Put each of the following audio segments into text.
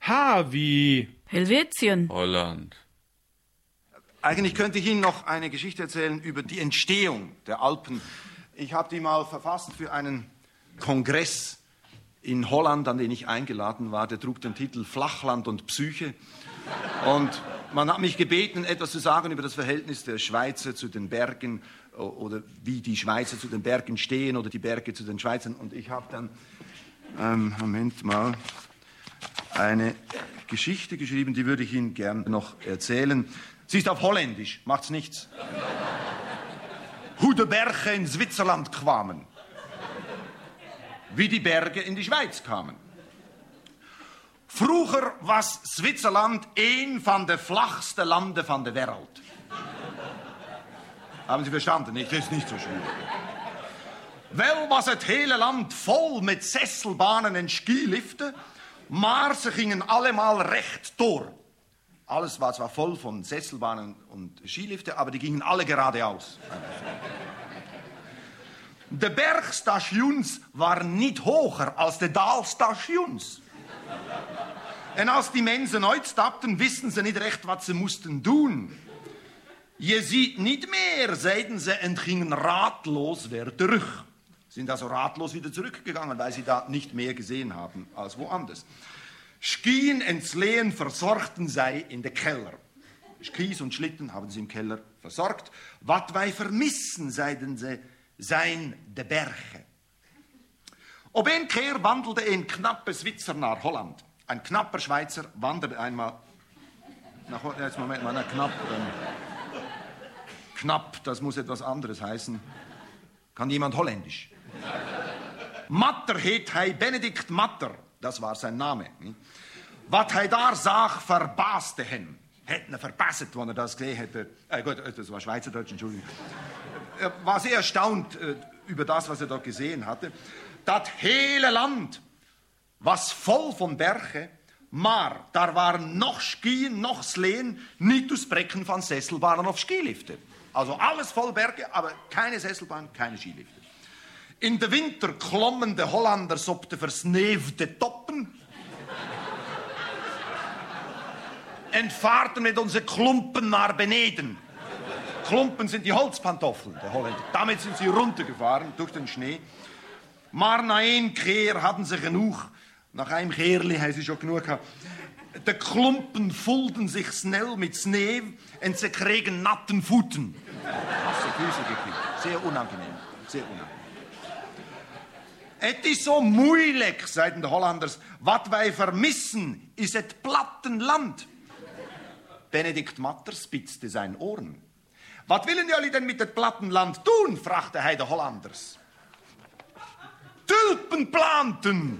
H wie Helvetien. Holland. Eigentlich könnte ich Ihnen noch eine Geschichte erzählen über die Entstehung der Alpen. Ich habe die mal verfasst für einen Kongress in Holland, an den ich eingeladen war. Der trug den Titel Flachland und Psyche. Und man hat mich gebeten, etwas zu sagen über das Verhältnis der Schweizer zu den Bergen oder wie die Schweizer zu den Bergen stehen oder die Berge zu den Schweizern. Und ich habe dann, Moment mal, eine Geschichte geschrieben, die würde ich Ihnen gern noch erzählen. Sie ist auf Holländisch, macht's nichts. Hoe de Berge in Zwitserland kwamen. Wie die Berge in die Schweiz kamen. Vroeger was Zwitserland een van de flachste landen van de wereld. Haben Sie verstanden? Nicht? Das ist nicht so schwierig. Wel was het hele land vol met Sesselbahnen en skiliften, maar ze gingen allemaal recht door. Alles war zwar voll von Sesselbahnen und Skilifte, aber die gingen alle geradeaus. De bergstations waren niet hoger als de daalstations. En als die mensen uitstapten, wisten ze niet recht wat ze moesten doen. Je ziet niet meer, zeiden ze, en gingen ratlos weer terug. Sind also ratlos wieder zurückgegangen, weil sie da nicht mehr gesehen haben als woanders. Skien en Sleen versorgten zij in de Keller. Skis und Schlitten haben sie im Keller versorgt. Wat wij vermissen, zeiden ze, zijn de Berge. Op een keer wandelde een knappe Zwitser naar Holland. Ein knapper Schweizer wandert einmal nach Holland. Jetzt Moment mal, knapp. Knapp, das muss etwas anderes heißen. Kann jemand Holländisch? Matter heet hij Benedict Matter. Das war sein Name. Wat hij daar zag, verbaasde hem. Hätte ihn verbasset, als er das gesehen hätte. Gut, das war Schweizerdeutsch, Entschuldigung. Er war sehr erstaunt über das, was er dort gesehen hatte. Dat hele Land was voll von Bergen, maar daar waren noch Skien, noch Sleen, niet te spreken van Sesselbahnen of Skiliften. Also alles voll Berge, aber keine Sesselbahn, keine Skiliften. In de winter klommen de Hollanders op de versneefde toppen en vaarten met onze klumpen naar beneden. Klumpen sind die Holzpantoffeln der Holländer. Damit sind sie runtergefahren durch den Schnee. Maar na een keer hadden ze genoeg. Nach einem Kehrli haben sie schon genug gehabt. De Klumpen vulden sich snel mit Schnee und sie kriegen natten Voeten. Nasse Füße gekriegt. Sehr unangenehm. Sehr unangenehm. Het is zo moeilijk, zeiden de Hollanders. Wat wij vermissen is het Plattenland. Benedict Matter spitzte zijn oren. Wat willen jullie denn mit het Plattenland doen? Fragte hij de Hollanders. Tulpen planten,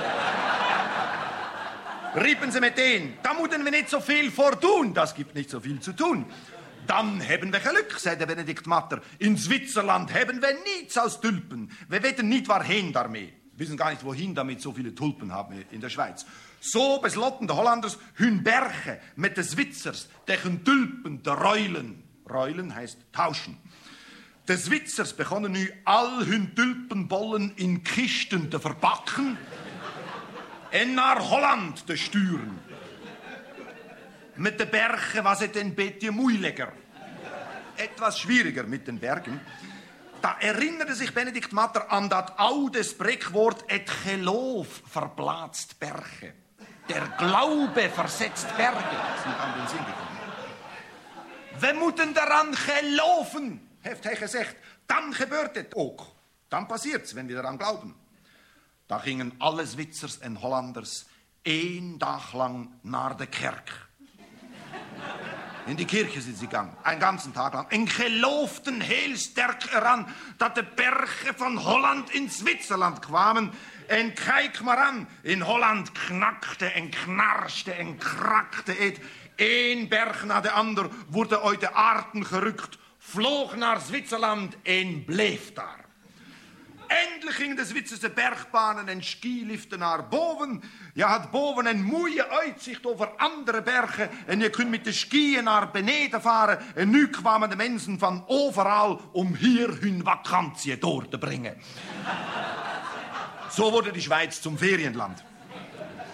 riepen sie meteen. Da moeten we niet so viel voor doen. Das gibt nicht so viel zu tun. Dann haben wir Glück, sagte Benedict Matter. In Zwitserland haben wir nichts aus Tulpen. Wir weten niet waarheen daarmee. Wir wissen gar nicht, wohin damit so viele Tulpen haben in der Schweiz. So besloten de Hollanders hun Berge met de Zwitzers tegen Tulpen te ruilen. Ruilen heißt tauschen. De Zwitzers begonnen nu al hun tulpenbollen in kisten te verpakken en naar Holland te sturen. Met de Bergen was het een beetje moeilijker. Etwas schwieriger mit den Bergen. Da erinnerte sich Benedict Matter an dat oude Spreekwoord, het geloof verplaatst Berge. Der Glaube versetzt Berge. Sind an den Sinn gekommen. We moeten daran geloven, heeft hij gezegd. Dan gebeurt het ook. Dan passiert's, wenn wir daran glauben. Da gingen alle Zwitzers en Hollanders 1 dag lang naar de kerk. In die Kirche sind sie gegangen, einen ganzen Tag lang. En geloofden heel sterk eraan dat de Berge van Holland in Zwitserland kwamen. En kijk maar aan, in Holland knakte en knarschte en krakte het. Eén berg na de ander wurde uit de aarden gerukt, vloog naar Zwitserland en bleef daar. Endlich gingen de Zwitserse Bergbahnen en skiliften naar boven. Je had boven een mooie uitzicht over andere bergen en je kunt met de skiën naar beneden varen. En nu kwamen de mensen van overal om hier hun vakantie door te brengen. So wurde die Schweiz zum Ferienland.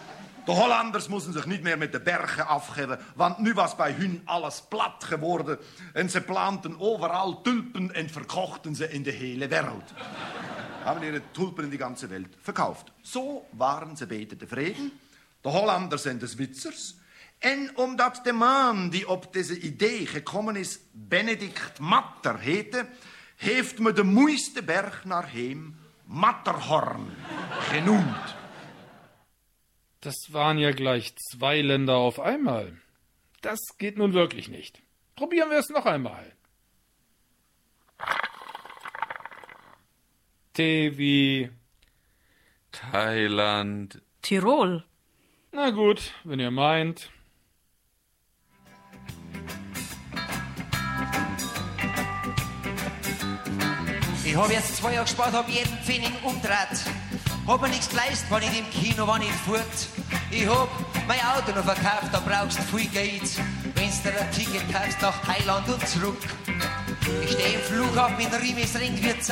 De Hollanders moesten zich niet meer met de bergen afgeven, want nu was bij hun alles plat geworden. En ze planten overal tulpen en verkochten ze in de hele wereld. Haben ihre Tulpen in die ganze Welt verkauft. So waren ze beter tevreden, de Hollanders en de Zwitsers. En omdat de man die op deze idee gekomen is, Benedict Matter heette, heeft me de mooiste berg naar hem Matterhorn genoemd. Das waren ja gleich 2 Länder auf einmal. Das geht nun wirklich nicht. Probieren wir es noch einmal. T wie Thailand. Tirol. Na gut, wenn ihr meint. Ich hab jetzt 2 Jahre gespart, hab jeden Pfennig umdreht. Hab mir nichts geleistet, wenn ich im Kino war nicht fort. Ich hab mein Auto noch verkauft, da brauchst du viel Geld. Wenn's dir ein Ticket kaufst nach Thailand und zurück. Ich steh im Flughafen in Riemesring,